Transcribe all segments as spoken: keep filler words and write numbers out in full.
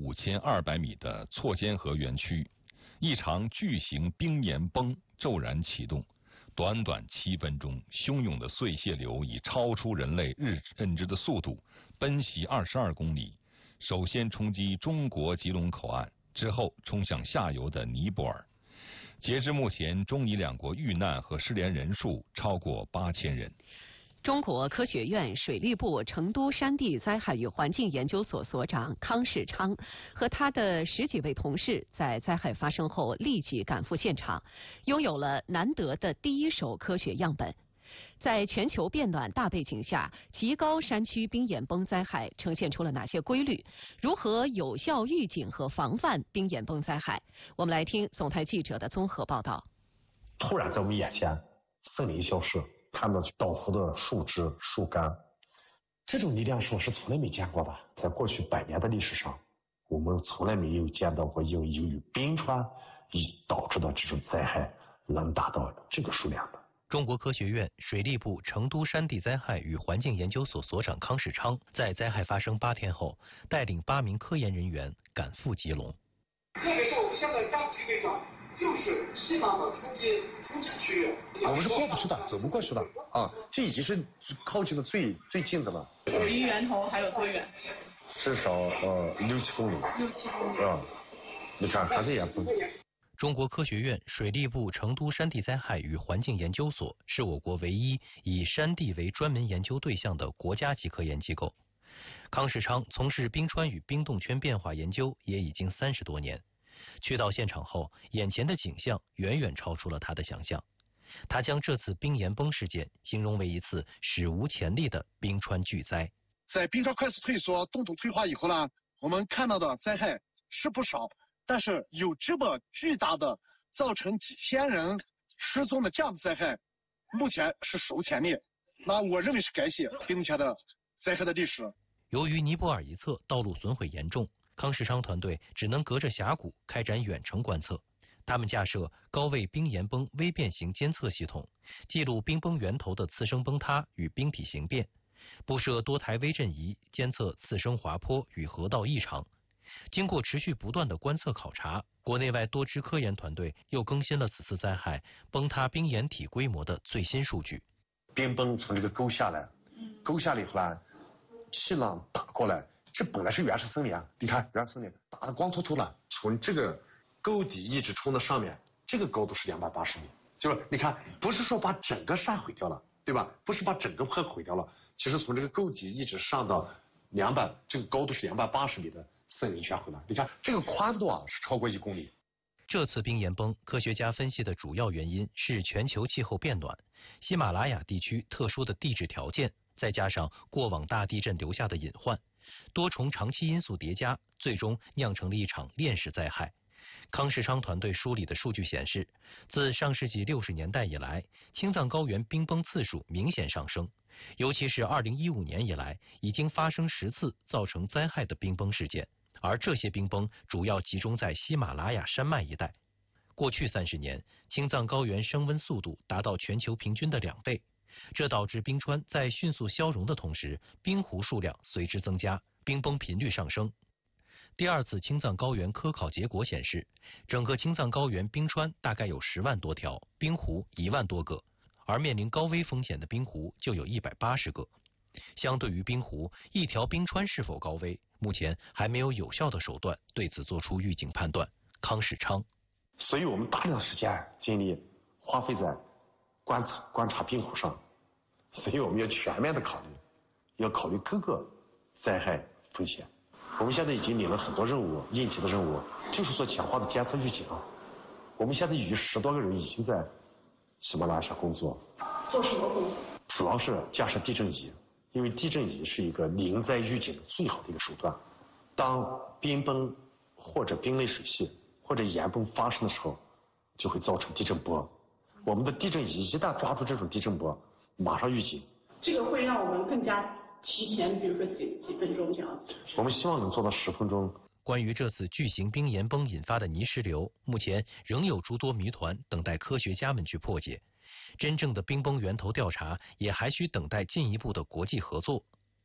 五千二百米的错间河园区，一场巨型冰岩崩骤然启动。短短七分钟，汹涌的碎屑流以超出人类日认知的速度奔袭二十二公里，首先冲击中国吉隆口岸，之后冲向下游的尼泊尔。截至目前，中尼两国遇难和失联人数超过八千人。 中国科学院水利部成都山地灾害与环境研究所所长康世昌和他的十几位同事在灾害发生后立即赶赴现场，拥有了难得的第一手科学样本。在全球变暖大背景下，极高山区冰岩崩灾害呈现出了哪些规律？如何有效预警和防范冰岩崩灾害？我们来听总台记者的综合报道。 突然在我们眼前，森林消失，看到倒伏的树枝、树干，这种力量是我是从来没见过的。在过去百年的历史上，我们从来没有见到过因为由于冰川以导致的这种灾害能达到这个数量的。 中国科学院水利部成都山地灾害与环境研究所所长康世昌在灾害发生八天后，带领八名科研人员赶赴吉隆。 特别是我们现在刚体会到，就是西马的冲击冲击区域， 我们是过不去的，走不过去的啊！这已经是靠近的最最近的了。 离源头还有多远？ 至少呃六七公里。 六七公里啊！你看，还是严重。 中国科学院水利部成都山地灾害与环境研究所是我国唯一以山地为专门研究对象的国家级科研机构。康世昌从事冰川与冰冻圈变化研究也已经三十多年。去到现场后，眼前的景象远远超出了他的想象。他将这次冰岩崩事件形容为一次史无前例的冰川巨灾。 在冰川快速退缩、冻土退化以后呢，我们看到的灾害是不少，但是有这么巨大的造成几千人失踪的这样的灾害，目前是史无前例。那我认为是改写冰川的灾害的历史。 由于尼泊尔一侧道路损毁严重，康世昌团队只能隔着峡谷开展远程观测。他们架设高位冰岩崩微变形监测系统，记录冰崩源头的次生崩塌与冰体形变，布设多台微震仪监测次生滑坡与河道异常。经过持续不断的观测考察，国内外多支科研团队又更新了此次灾害崩塌冰岩体规模的最新数据。 冰崩从这个沟下来，沟下来以后呢，气浪打过来，这本来是原始森林啊，你看原始森林打得光秃秃了，从这个沟底一直冲到上面，这个高度是两百八十米，就是你看，不是说把整个山毁掉了，对吧？不是把整个坡毁掉了，其实从这个沟底一直上到两百，这个高度是两百八十米的森林圈回来，你看这个宽度啊是超过一公里。 这次冰岩崩，科学家分析的主要原因是全球气候变暖、喜马拉雅地区特殊的地质条件，再加上过往大地震留下的隐患，多重长期因素叠加，最终酿成了一场链式灾害。康世昌团队梳理的数据显示，自上世纪六十年代以来，青藏高原冰崩次数明显上升，尤其是二零一五年以来，已经发生十次造成灾害的冰崩事件，而这些冰崩主要集中在喜马拉雅山脉一带。过去三十年，青藏高原升温速度达到全球平均的两倍，这导致冰川在迅速消融的同时，冰湖数量随之增加，冰崩频率上升。第二次青藏高原科考结果显示，整个青藏高原冰川大概有十万多条，冰湖一万多个，而面临高危风险的冰湖就有一百八十个。相对于冰湖，一条冰川是否高危，目前还没有有效的手段对此做出预警判断。康世昌， 所以我们大量的时间精力花费在观测观察冰湖上，所以我们要全面的考虑，要考虑各个灾害风险。我们现在已经领了很多任务，应急的任务就是做强化的监测预警啊。我们现在有十多个人已经在喜马拉雅山工作。 做什么工作？ 主要是架设地震仪，因为地震仪是一个临灾预警的最好的一个手段。当冰崩或者冰类水系或者岩崩发生的时候，就会造成地震波。我们的地震仪一旦抓住这种地震波，马上预警。 这个会让我们更加提前，比如说几几分钟这样子。 我们希望能做到十分钟。 关于这次巨型冰岩崩引发的泥石流，目前仍有诸多谜团等待科学家们去破解。真正的冰崩源头调查也还需等待进一步的国际合作。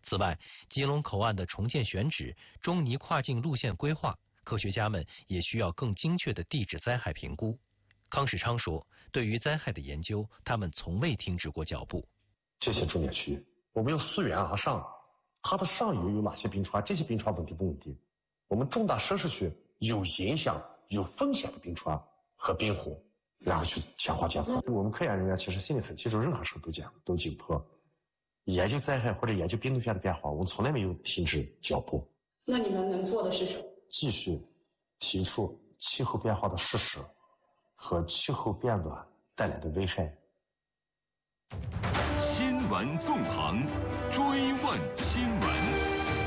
此外，吉隆口岸的重建选址、中尼跨境路线规划，科学家们也需要更精确的地质灾害评估。康世昌说，对于灾害的研究，他们从未停止过脚步。 这些重点区域，我们要溯源而上，它的上游有哪些冰川？这些冰川稳定不稳定？我们重大设施区有影响、有风险的冰川和冰湖，然后去强化监测。我们科研人员其实心理层，其实任何时候都这样，都紧迫。研究灾害或者研究冰冻线的变化，我们从来没有停止脚步。 那你们能做的是什么？ 继续提出气候变化的事实和气候变暖带来的危害。 新闻纵横，追问新闻。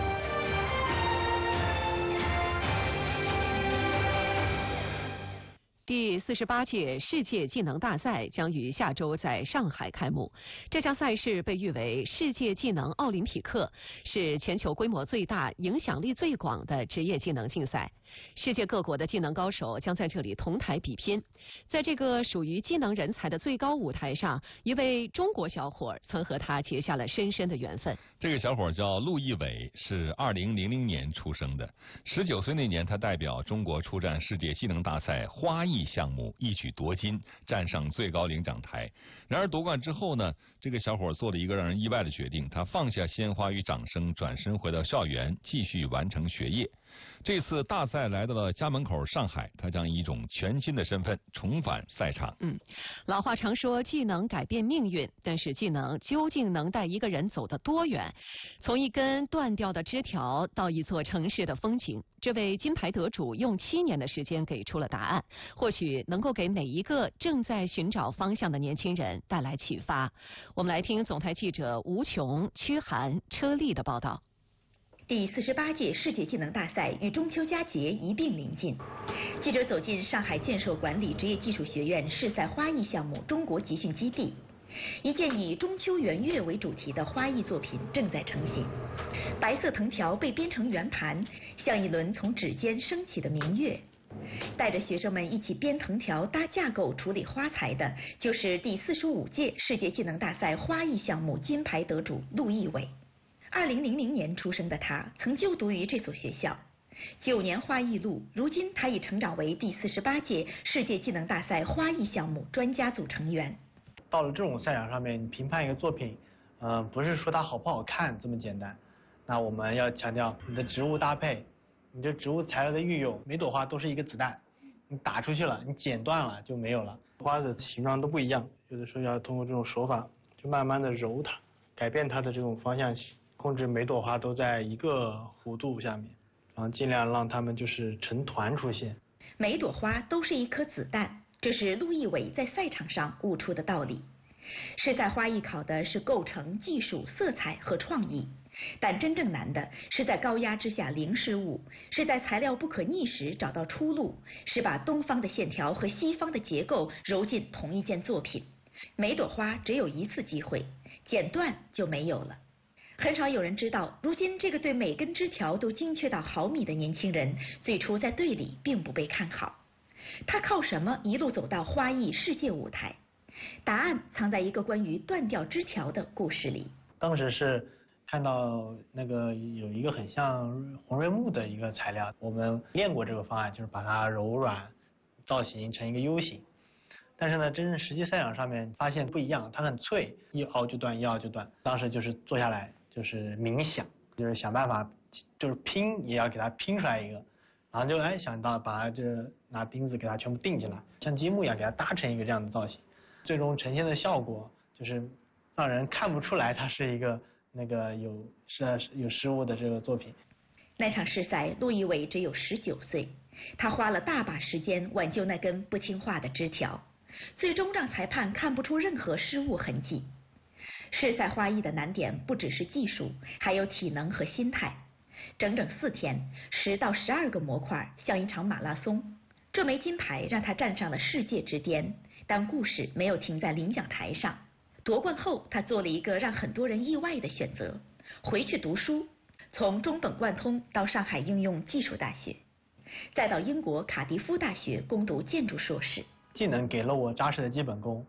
第四十八届世界技能大赛将于下周在上海开幕。这项赛事被誉为世界技能奥林匹克，是全球规模最大、影响力最广的职业技能竞赛。世界各国的技能高手将在这里同台比拼。在这个属于技能人才的最高舞台上，一位中国小伙曾和他结下了深深的缘分。 这个小伙叫陆毅伟，是二零零零年出生的。十九岁那年，他代表中国出战世界技能大赛花艺项目，一举夺金，站上最高领奖台。然而夺冠之后呢，这个小伙做了一个让人意外的决定，他放下鲜花与掌声，转身回到校园，继续完成学业。这次大赛来到了家门口上海，他将以一种全新的身份重返赛场。 嗯，老话常说技能改变命运，但是技能究竟能带一个人走得多远？从一根断掉的枝条到一座城市的风景，这位金牌得主用七年的时间给出了答案，或许能够给每一个正在寻找方向的年轻人带来启发。我们来听总台记者吴琼、屈涵、车丽的报道。 第四十八届世界技能大赛与中秋佳节一并临近，记者走进上海建设管理职业技术学院世赛花艺项目中国集训基地，一件以中秋圆月为主题的花艺作品正在成型。白色藤条被编成圆盘，像一轮从指尖升起的明月。带着学生们一起编藤条、搭架构、处理花材的，就是第四十五届世界技能大赛花艺项目金牌得主陆毅伟。二零零零年出生的他，曾就读于这所学校。九年花艺路，如今他已成长为第四十八届世界技能大赛花艺项目专家组成员。 到了这种赛场上面，你评判一个作品，嗯、呃，不是说它好不好看这么简单。那我们要强调你的植物搭配，你这植物材料的运用，每朵花都是一个子弹，你打出去了，你剪断了就没有了。花的形状都不一样，有的时候要通过这种手法，就慢慢的揉它，改变它的这种方向性。控制每朵花都在一个弧度下面，然后尽量让它们就是成团出现。 每朵花都是一颗子弹，这是陆毅伟在赛场上悟出的道理。世赛花艺考的是构成、技术、色彩和创意，但真正难的是在高压之下零失误，是在材料不可逆时找到出路，是把东方的线条和西方的结构揉进同一件作品。每朵花只有一次机会，剪断就没有了。很少有人知道，如今这个对每根枝条都精确到毫米的年轻人，最初在队里并不被看好。他靠什么一路走到花艺世界舞台？答案藏在一个关于断掉枝条的故事里。 当时是看到那个有一个很像红瑞木的一个材料，我们练过这个方案，就是把它柔软造型成一个 U 型。但是呢，真正实际赛场上面发现不一样，它很脆，一凹就断，一凹就断。当时就是坐下来，就是冥想，就是想办法，就是拼也要给它拼出来一个，然后就哎想到把它就是拿钉子给它全部钉进来，像积木一样给它搭成一个这样的造型，最终呈现的效果就是让人看不出来它是一个那个有是有失误的这个作品。 那场世赛，陆毅伟只有十九岁，他花了大把时间挽救那根不听话的枝条。最终让裁判看不出任何失误痕迹。世赛花艺的难点不只是技术，还有体能和心态。整整四天，十到十二个模块，像一场马拉松。这枚金牌让他站上了世界之巅，但故事没有停在领奖台上。夺冠后，他做了一个让很多人意外的选择：回去读书，从中本贯通到上海应用技术大学，再到英国卡迪夫大学攻读建筑硕士。 技能给了我扎实的基本功，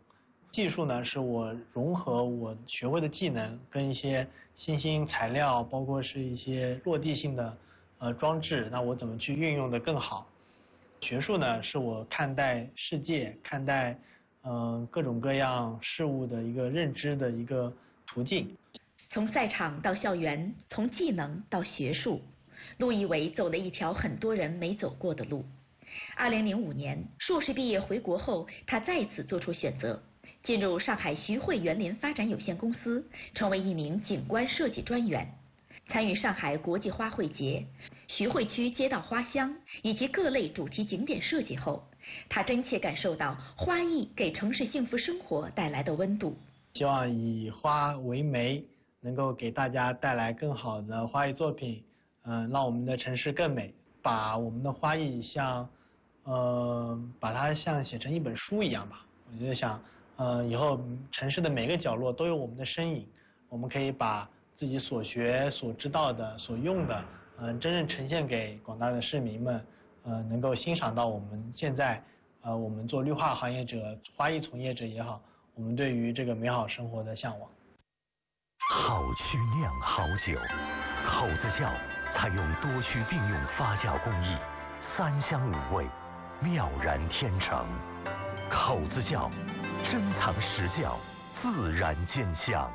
技术呢，是我融合我学会的技能跟一些新兴材料，包括是一些落地性的呃装置，那我怎么去运用的更好？学术呢，是我看待世界、看待嗯、呃、各种各样事物的一个认知的一个途径。 从赛场到校园，从技能到学术，陆一伟走了一条很多人没走过的路。二零零五年，硕士毕业回国后，他再次做出选择，进入上海徐汇园林发展有限公司，成为一名景观设计专员，参与上海国际花卉节、徐汇区街道花香以及各类主题景点设计后，他真切感受到花艺给城市幸福生活带来的温度。 希望以花为媒，能够给大家带来更好的花艺作品，嗯、呃，让我们的城市更美。把我们的花艺像，呃，把它像写成一本书一样吧。我就想，呃，以后城市的每个角落都有我们的身影，我们可以把自己所学、所知道的、所用的，嗯、呃，真正呈现给广大的市民们，呃，能够欣赏到我们现在，呃，我们做绿化行业者、花艺从业者也好，我们对于这个美好生活的向往。 好曲酿好酒，口子窖采用多区并用发酵工艺，三香五味，妙然天成。口子窖，珍藏实窖，自然兼香。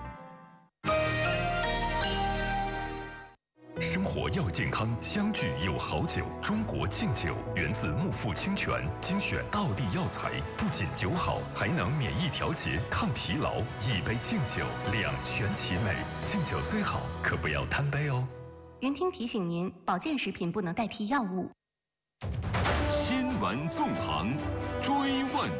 生活要健康，相聚有好酒。中国敬酒源自木富清泉，精选道地药材，不仅酒好，还能免疫调节、抗疲劳。一杯敬酒，两全其美。敬酒虽好，可不要贪杯哦。 云听提醒您，保健食品不能代替药物。 新闻纵横，追问